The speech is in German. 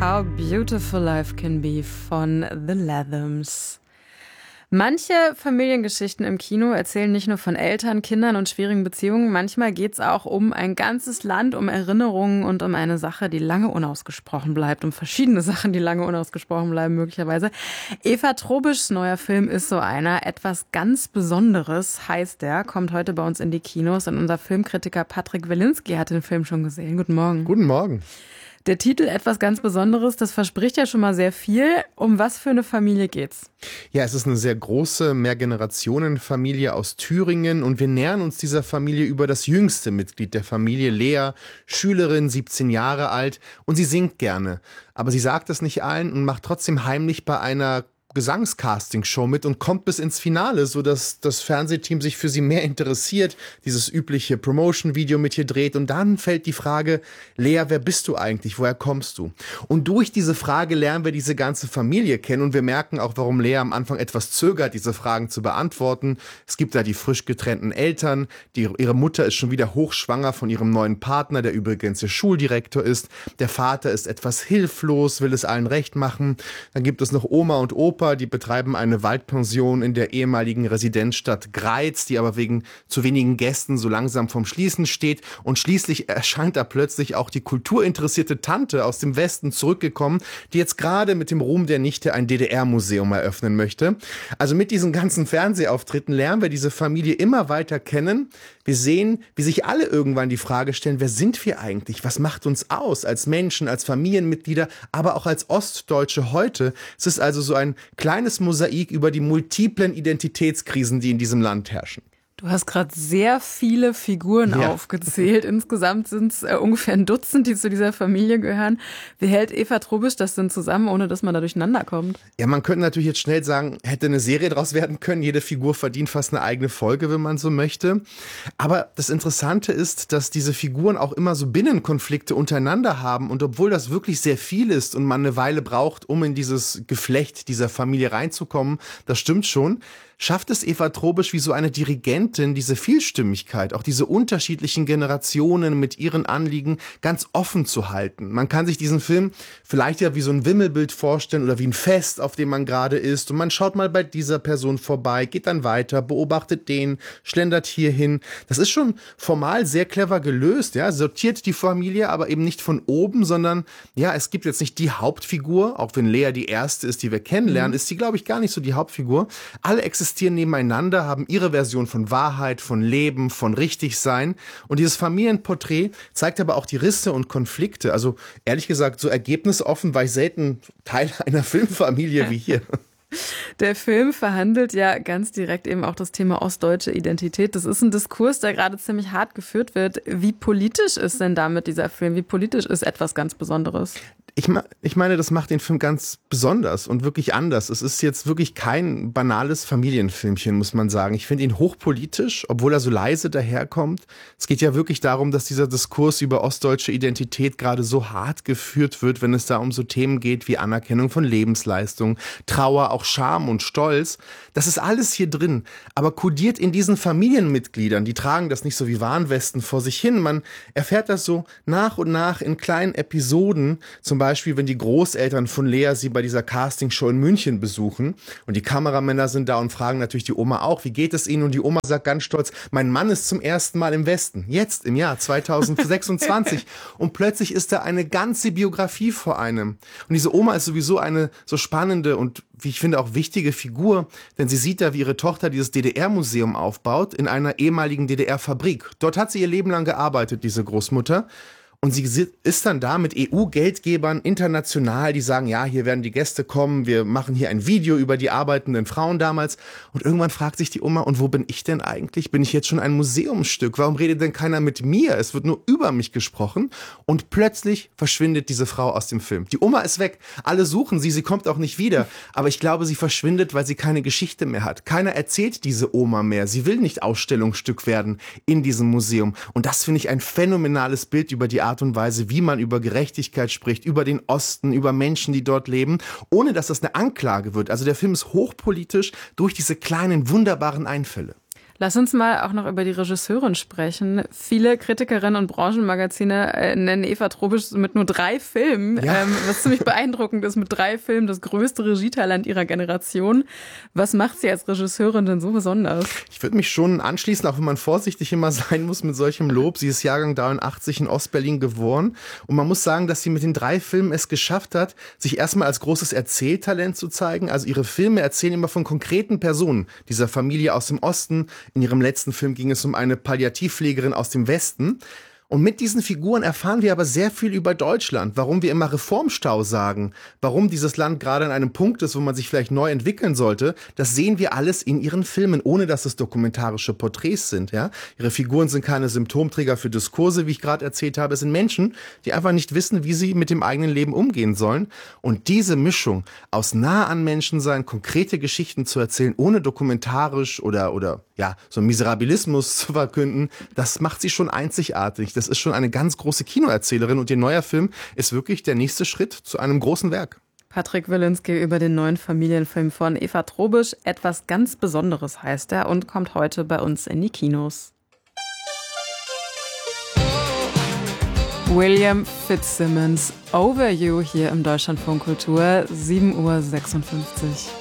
How Beautiful Life Can Be von The Lathams. Manche Familiengeschichten im Kino erzählen nicht nur von Eltern, Kindern und schwierigen Beziehungen. Manchmal geht es auch um ein ganzes Land, um Erinnerungen und um eine Sache, die lange unausgesprochen bleibt. Um verschiedene Sachen, die lange unausgesprochen bleiben möglicherweise. Eva Trobischs neuer Film ist so einer. Etwas ganz Besonderes heißt der. Kommt heute bei uns in die Kinos. Und unser Filmkritiker Patrick Wilinski hat den Film schon gesehen. Guten Morgen. Guten Morgen. Der Titel Etwas ganz Besonderes, das verspricht ja schon mal sehr viel. Um was für eine Familie geht's? Ja, es ist eine sehr große Mehrgenerationenfamilie aus Thüringen und wir nähern uns dieser Familie über das jüngste Mitglied der Familie, Lea, Schülerin, 17 Jahre alt, und sie singt gerne. Aber sie sagt es nicht allen und macht trotzdem heimlich bei einer Gesangscastingshow mit und kommt bis ins Finale, sodass das Fernsehteam sich für sie mehr interessiert, dieses übliche Promotion-Video mit ihr dreht, und dann fällt die Frage: Lea, wer bist du eigentlich? Woher kommst du? Und durch diese Frage lernen wir diese ganze Familie kennen und wir merken auch, warum Lea am Anfang etwas zögert, diese Fragen zu beantworten. Es gibt da die frisch getrennten Eltern, ihre Mutter ist schon wieder hochschwanger von ihrem neuen Partner, der übrigens der Schuldirektor ist. Der Vater ist etwas hilflos, will es allen recht machen. Dann gibt es noch Oma und Opa, die betreiben eine Waldpension in der ehemaligen Residenzstadt Greiz, die aber wegen zu wenigen Gästen so langsam vorm Schließen steht. Und schließlich erscheint da plötzlich auch die kulturinteressierte Tante aus dem Westen zurückgekommen, die jetzt gerade mit dem Ruhm der Nichte ein DDR-Museum eröffnen möchte. Also mit diesen ganzen Fernsehauftritten lernen wir diese Familie immer weiter kennen. Wir sehen, wie sich alle irgendwann die Frage stellen: Wer sind wir eigentlich? Was macht uns aus als Menschen, als Familienmitglieder, aber auch als Ostdeutsche heute? Es ist also so ein kleines Mosaik über die multiplen Identitätskrisen, die in diesem Land herrschen. Du hast gerade sehr viele Figuren aufgezählt. Insgesamt sind es ungefähr ein Dutzend, die zu dieser Familie gehören. Wie hält Eva Trobisch das denn zusammen, ohne dass man da durcheinander kommt? Ja, man könnte natürlich jetzt schnell sagen, hätte eine Serie draus werden können. Jede Figur verdient fast eine eigene Folge, wenn man so möchte. Aber das Interessante ist, dass diese Figuren auch immer so Binnenkonflikte untereinander haben. Und obwohl das wirklich sehr viel ist und man eine Weile braucht, um in dieses Geflecht dieser Familie reinzukommen, das stimmt schon, schafft es Eva Trobisch wie so eine Dirigentin, diese Vielstimmigkeit, auch diese unterschiedlichen Generationen mit ihren Anliegen ganz offen zu halten. Man kann sich diesen Film vielleicht ja wie so ein Wimmelbild vorstellen oder wie ein Fest, auf dem man gerade ist, und man schaut mal bei dieser Person vorbei, geht dann weiter, beobachtet den, schlendert hier hin. Das ist schon formal sehr clever gelöst, ja, sortiert die Familie, aber eben nicht von oben, sondern ja, es gibt jetzt nicht die Hauptfigur, auch wenn Lea die erste ist, die wir kennenlernen, ist sie, glaube ich, gar nicht so die Hauptfigur. Alle existieren nebeneinander, haben ihre Version von Wahrheit, von Leben, von Richtigsein. Und dieses Familienporträt zeigt aber auch die Risse und Konflikte. Also ehrlich gesagt, so ergebnisoffen war ich selten Teil einer Filmfamilie wie hier. Der Film verhandelt ja ganz direkt eben auch das Thema ostdeutsche Identität. Das ist ein Diskurs, der gerade ziemlich hart geführt wird. Wie politisch ist denn damit dieser Film? Wie politisch ist etwas ganz Besonderes? Ich meine, das macht den Film ganz besonders und wirklich anders. Es ist jetzt wirklich kein banales Familienfilmchen, muss man sagen. Ich finde ihn hochpolitisch, obwohl er so leise daherkommt. Es geht ja wirklich darum, dass dieser Diskurs über ostdeutsche Identität gerade so hart geführt wird, wenn es da um so Themen geht wie Anerkennung von Lebensleistung, Trauer, auch Scham und Stolz. Das ist alles hier drin, aber kodiert in diesen Familienmitgliedern. Die tragen das nicht so wie Warnwesten vor sich hin. Man erfährt das so nach und nach in kleinen Episoden, zum Beispiel, wenn die Großeltern von Lea sie bei dieser Castingshow in München besuchen und die Kameramänner sind da und fragen natürlich die Oma auch, wie geht es ihnen? Und die Oma sagt ganz stolz: Mein Mann ist zum ersten Mal im Westen, jetzt im Jahr 2026. Und plötzlich ist da eine ganze Biografie vor einem. Und diese Oma ist sowieso eine so spannende und, wie ich finde, auch wichtige Figur, denn sie sieht da, wie ihre Tochter dieses DDR-Museum aufbaut in einer ehemaligen DDR-Fabrik. Dort hat sie ihr Leben lang gearbeitet, diese Großmutter. Und sie ist dann da mit EU-Geldgebern international, die sagen, ja, hier werden die Gäste kommen, wir machen hier ein Video über die arbeitenden Frauen damals. Und irgendwann fragt sich die Oma: Und wo bin ich denn eigentlich? Bin ich jetzt schon ein Museumsstück? Warum redet denn keiner mit mir? Es wird nur über mich gesprochen. Und plötzlich verschwindet diese Frau aus dem Film. Die Oma ist weg. Alle suchen sie, sie kommt auch nicht wieder. Aber ich glaube, sie verschwindet, weil sie keine Geschichte mehr hat. Keiner erzählt diese Oma mehr. Sie will nicht Ausstellungsstück werden in diesem Museum. Und das finde ich ein phänomenales Bild über die Art und Weise, wie man über Gerechtigkeit spricht, über den Osten, über Menschen, die dort leben, ohne dass das eine Anklage wird. Also der Film ist hochpolitisch durch diese kleinen, wunderbaren Einfälle. Lass uns mal auch noch über die Regisseurin sprechen. Viele Kritikerinnen und Branchenmagazine nennen Eva Trobisch mit nur 3 Filmen, ja. Was ziemlich beeindruckend ist, mit 3 Filmen das größte Regietalent ihrer Generation. Was macht sie als Regisseurin denn so besonders? Ich würde mich schon anschließen, auch wenn man vorsichtig immer sein muss mit solchem Lob. Sie ist Jahrgang 83 in Ostberlin geboren und man muss sagen, dass sie mit den 3 Filmen es geschafft hat, sich erstmal als großes Erzähltalent zu zeigen. Also ihre Filme erzählen immer von konkreten Personen dieser Familie aus dem Osten. In ihrem letzten Film ging es um eine Palliativpflegerin aus dem Westen. Und mit diesen Figuren erfahren wir aber sehr viel über Deutschland, warum wir immer Reformstau sagen, warum dieses Land gerade an einem Punkt ist, wo man sich vielleicht neu entwickeln sollte. Das sehen wir alles in ihren Filmen, ohne dass es dokumentarische Porträts sind. Ja? Ihre Figuren sind keine Symptomträger für Diskurse, wie ich gerade erzählt habe. Es sind Menschen, die einfach nicht wissen, wie sie mit dem eigenen Leben umgehen sollen. Und diese Mischung aus nah an Menschen sein, konkrete Geschichten zu erzählen, ohne dokumentarisch oder so Miserabilismus zu verkünden, das macht sie schon einzigartig. Das ist schon eine ganz große Kinoerzählerin und ihr neuer Film ist wirklich der nächste Schritt zu einem großen Werk. Patrick Wilinski über den neuen Familienfilm von Eva Trobisch. Etwas ganz Besonderes heißt er und kommt heute bei uns in die Kinos. William Fitzsimmons, Over You hier im Deutschlandfunk Kultur, 7:56 Uhr.